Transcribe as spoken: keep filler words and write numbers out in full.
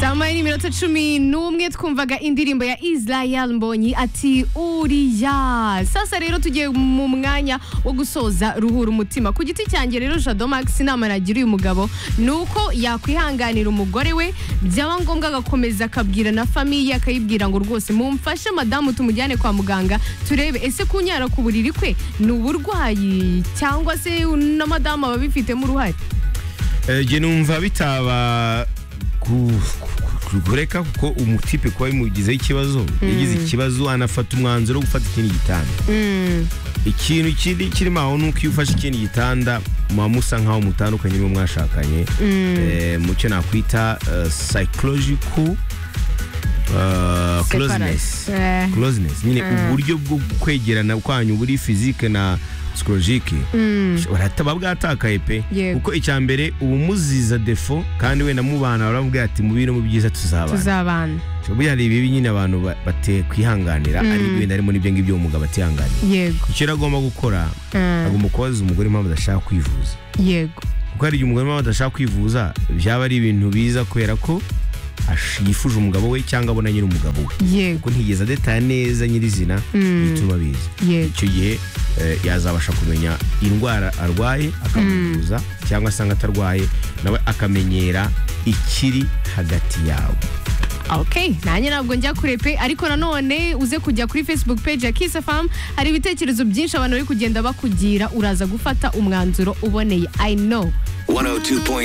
Sama n'iminota cumi n'umwe twumvaga indirimbo ya Israel Mbonyi ati uriya. Sasa rero tugiye mu mwanya wo gusoza ruhura umutima. Ku giti cyanjye rero Jado Max inama nagira uyu mugabo nuko yakwihanganira umugore we, byaba ngombwa agakomeza akabwira na famiye akayibwira ngo rwose mumfashe madamu tumujyane kwa muganga turebe ese kunyara ku buriri kwe ni uburwayi cyangwa se na madamu ababifitemo uruhare. Je numva bitaba kureka kuko umutipe kwa bimugize ikibazo yagize ikibazo anafata umwanzuro wo gufata ikindi gitanda. Ikintu kiri kirimo aho nuko iyo ufashe ikindi gitanda muamusa nkaho mutandukanye mu mwashakanye eh mucyo nakwita psychological closeness closeness nyine uburyo bwo kwegerana kwanyu buri physique na psychologique barataba bwatakaye pe kuko icyambere ubumuziza defo kandi we namubana baravuga ati mu bintu mu byiza tuzabana tuzabana cyo ari bibi nyine abantu bate kwihanganira ari byo narimo nibyo ngibyo umugabo atihanganira. Yego icyo agomba gukora agomba kubaza umugore impamvu adashaka kwivuza. Yego kuko ari umugore impamvu adashaka kwivuza byaba ari ibintu biza kwera ko ashifuje umugabo we cyangwa abona nyine umugabo we. Yego ko ntigeza detaye neza nyirizina bituma biza. Icyo gihe yazabasha kumenya indwara arwaye akamuvuza cyangwa asanga atarwaye nawe akamenyera ikiri hagati yawo. Okay, nanjye ntabwo njya kure pe ariko nanone uze kujya kuri Facebook page ya Kiss F M hari ibitekerezo byinshi abantu bari kugenda bakugira uraza gufata umwanzuro uboneye. I know one oh two point